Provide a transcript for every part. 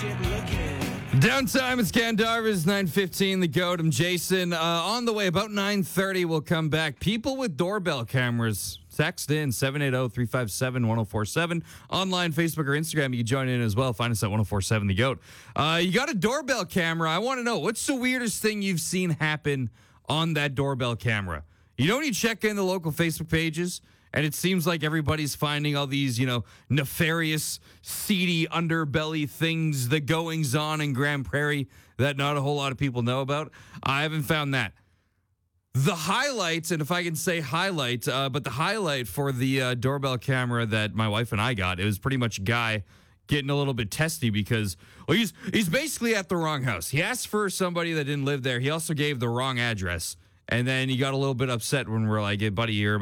Downtime, it's Candarvis, 9:15, the GOAT. I'm Jason. On the way, about 9:30, we'll come back. People with doorbell cameras, text in 780-357-1047. Online, Facebook, or Instagram, you can join in as well. Find us at 1047 the GOAT. You got a doorbell camera. I want to know, what's the weirdest thing you've seen happen on that doorbell camera? You know when you check in the local Facebook pages, and it seems like everybody's finding all these, nefarious, seedy underbelly things, the goings on in Grand Prairie that not a whole lot of people know about. I haven't found that. The highlights, and if I can say highlight, but the highlight for the doorbell camera that my wife and I got, it was pretty much a guy getting a little bit testy because, well, he's basically at the wrong house. He asked for somebody that didn't live there. He also gave the wrong address. And then he got a little bit upset when we're like, hey, buddy, you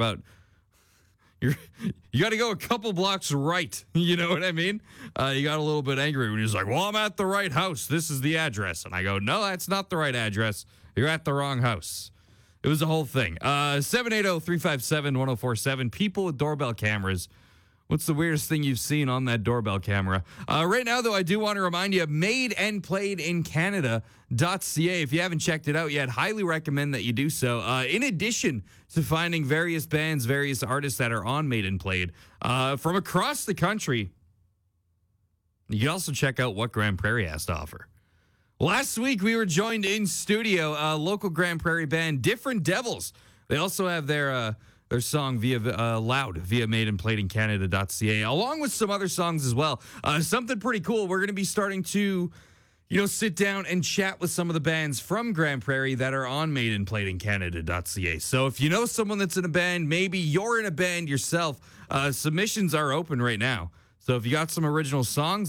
got to go a couple blocks right. You know what I mean? He got a little bit angry when he was like, well, I'm at the right house. This is the address. And I go, no, that's not the right address. You're at the wrong house. It was a whole thing. 780-357-1047. People with doorbell cameras. What's the weirdest thing you've seen on that doorbell camera? Right now, though, I do want to remind you, madeandplayedincanada.ca. If you haven't checked it out yet, highly recommend that you do so. In addition to finding various bands, various artists that are on Made and Played from across the country, you can also check out what Grand Prairie has to offer. Last week, we were joined in studio, local Grand Prairie band, Different Devils. They also have their song via loud via madeandplayedincanada.ca, along with some other songs as well. Something pretty cool. We're going to be starting to, sit down and chat with some of the bands from Grand Prairie that are on madeandplayedincanada.ca. So if you know someone that's in a band, maybe you're in a band yourself, submissions are open right now. So if you got some original songs,